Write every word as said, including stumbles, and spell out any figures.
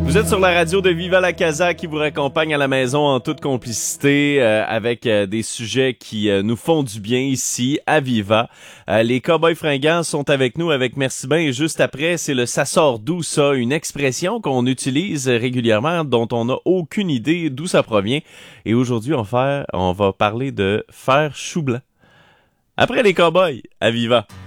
Vous êtes sur la radio de Viva la Casa qui vous raccompagne à la maison en toute complicité euh, avec euh, des sujets qui euh, nous font du bien ici à Viva. Euh, les Cowboys fringants sont avec nous avec Merci Ben et juste après, c'est le « ça sort d'où ça », une expression qu'on utilise régulièrement dont on n'a aucune idée d'où ça provient. Et aujourd'hui, on, faire, on va parler de faire chou blanc. Après les Cowboys à Viva.